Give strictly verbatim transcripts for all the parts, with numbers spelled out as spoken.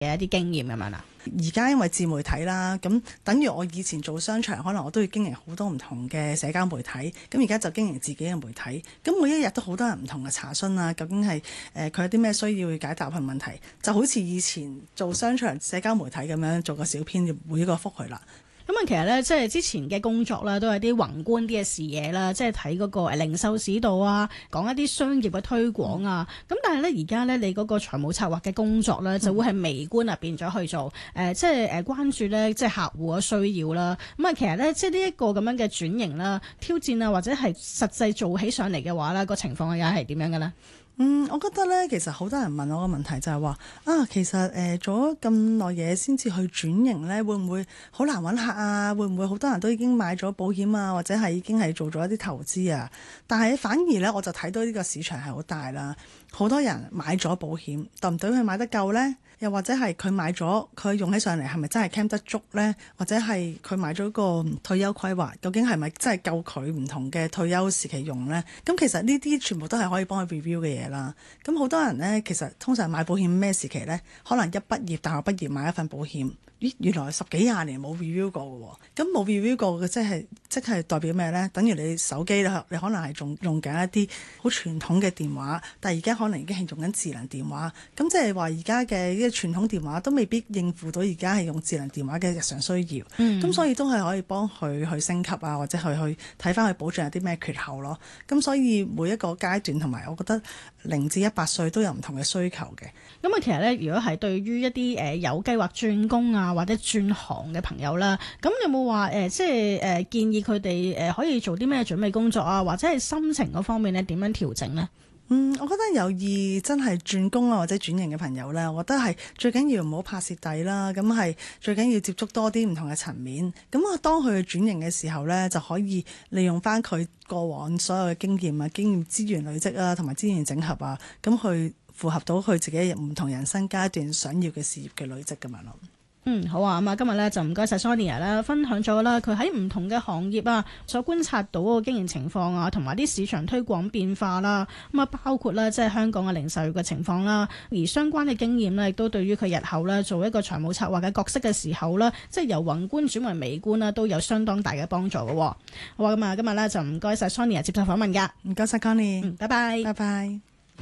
嘅一啲經驗咁樣啊？ 而家因為自媒體啦，咁等於我以前做商場，可能我都要經營好多唔同嘅社交媒體，咁而家就經營自己嘅媒體，咁每一日都好多人唔同嘅查詢啊，究竟係誒佢有啲咩需要要解答佢問題，就好似以前做商場社交媒體咁樣做個小編，每一個覆佢啦。 咁啊，其實咧，即係之前嘅工作啦，都係啲宏觀啲嘅視野啦，即係睇嗰個零售市道啊，講一啲商業嘅推廣啊。咁、嗯、但係咧，而家咧，你嗰個財務策劃嘅工作咧，就會係微觀啊變咗去做，誒、呃，即係誒關注咧，即係客戶嘅需要啦。咁啊，其實咧，即係呢一個咁樣嘅轉型啦、挑戰啊，或者係實際做起上嚟嘅話咧，個情況又係點樣嘅咧？ 嗯，我覺得咧，其實好多人問我個問題就係話啊，其實誒、呃、做咗咁耐嘢先至去轉型咧，會唔會好難揾客啊？會唔會好多人都已經買咗保險啊，或者係已經係做咗一啲投資啊？但係反而咧，我就睇到呢個市場係好大啦，好多人買咗保險，對唔對佢買得夠咧？又或者係佢買咗，佢用起上嚟係咪真係 cam 得足呢？或者係佢買咗個退休規劃，究竟係咪真係夠佢唔同嘅退休時期用呢？咁其實呢啲全部都係可以幫佢 review 嘅嘢啦。咁好多人呢，其實通常買保險咩時期呢？可能一畢業，大學畢業買一份保險。咦，原來十幾廿年冇 review 過嘅喎，咁冇 review 過嘅即係即係代表咩呢？等於你手機咧，你可能係仲用緊一啲好傳統嘅電話，但係而家可能已經係用緊智能電話，咁即係話而家嘅呢個傳統電話都未必應付到而家係用智能電話嘅日常需要，咁、嗯、所以都係可以幫佢去升級啊，或者去去睇翻佢保障有啲咩缺口咯。咁所以每一個階段同埋，我覺得零至一百歲都有唔同嘅需求嘅。 咁啊，其實咧，如果係對於一啲誒有計劃轉工啊，或者轉行嘅朋友啦，咁有冇話誒，即係誒建議佢哋誒可以做啲咩準備工作啊，或者係心情嗰方面咧點樣調整呢？ 嗯，我覺得有意真係轉工啊或者轉型嘅朋友咧，我覺得係最緊要唔好怕蝕底啦，咁係最緊要接觸多啲唔同嘅層面。咁啊，當佢轉型嘅時候咧，就可以利用翻佢過往所有嘅經驗啊、經驗資源累積啊，同埋資源整合啊，咁去符合到佢自己唔同人生階段想要嘅事業嘅累積咁樣咯。 嗯，好啊，咁啊，今日咧就唔該晒 Sonia 啦，分享咗啦，佢喺唔同嘅行業啊，所觀察到嗰個經營情況啊，同埋啲市場推廣變化啦，咁啊，包括咧即係香港嘅零售業嘅情況啦，而相關嘅經驗咧，亦都對於佢日後咧做一個財務策劃嘅角色嘅時候咧，即係由宏觀轉為微觀啦，都有相當大嘅幫助嘅。好啊，咁啊，今日咧就唔該晒 Sonia 接受訪問噶， 唔該晒 Connie， 嗯，拜拜， 拜拜。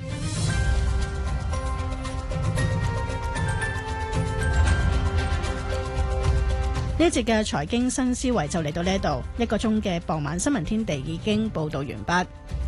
呢一節嘅財經新思維就嚟到呢度，一個鐘嘅傍晚新聞天地已經報道完畢。